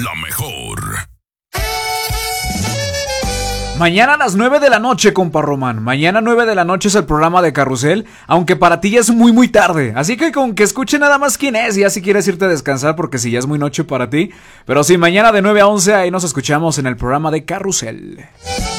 la mejor. Mañana a las 9 de la noche, compa Román. Mañana 9 de la noche es el programa de Carrusel, aunque para ti ya es muy muy tarde. Así que con que escuche nada más quién es, ya si quieres irte a descansar porque si ya es muy noche para ti. Pero sí, mañana de 9 a 11 ahí nos escuchamos en el programa de Carrusel.